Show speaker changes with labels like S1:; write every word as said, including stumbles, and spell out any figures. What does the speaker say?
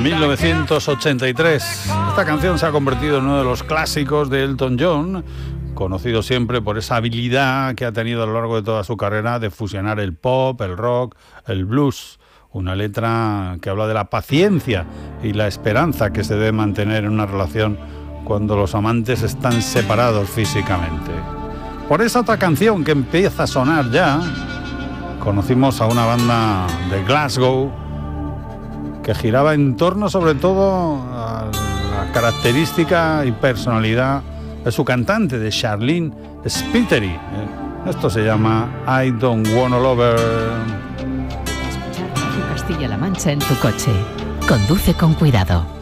S1: mil novecientos ochenta y tres. Esta canción se ha convertido en uno de los clásicos de Elton John, conocido siempre por esa habilidad que ha tenido a lo largo de toda su carrera de fusionar el pop, el rock, el blues. Una letra que habla de la paciencia y la esperanza que se debe mantener en una relación cuando los amantes están separados físicamente. Por esa otra canción que empieza a sonar ya, conocimos a una banda de Glasgow que giraba en torno sobre todo a la característica y personalidad de su cantante, de Charlene Spiteri. Esto se llama I Don't Wanna Love Her.
S2: Escuchar Radio Castilla-La Mancha en tu coche. Conduce con cuidado.